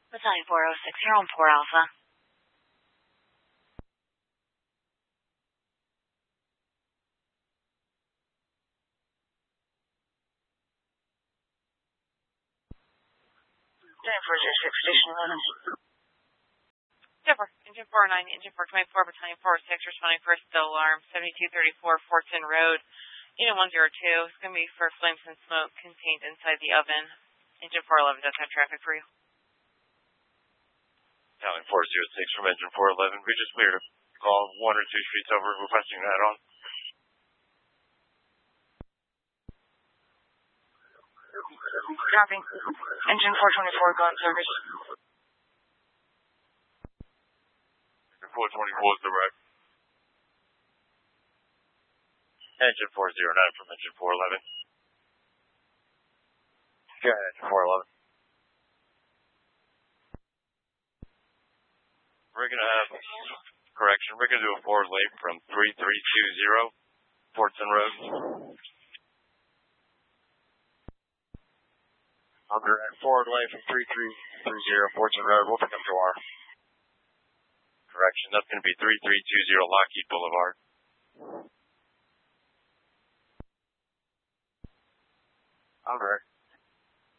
Battalion 406, you're on 4 Alpha. Battalion 406, Station 11. Engine 49, Engine 424, Battalion 406, responding for a still alarm, 7234 Fortson Road, Unit 102. It's going to be for flames and smoke contained inside the oven. Engine 411 does have traffic for you. Battalion 406 from Engine 411. We just cleared a call 1 or 2 streets over, requesting that on. Copy. Engine 424, go on service. Engine 424 is direct. Engine 409 from Engine 411. Go ahead, Engine 411. We're going to have, we're going to do a forward late from 3320 Fortson Road. I'll direct forward lane from 3330 Fortson Road. We'll pick up to our correction. That's going to be 3320 Lockheed Boulevard. I'll direct.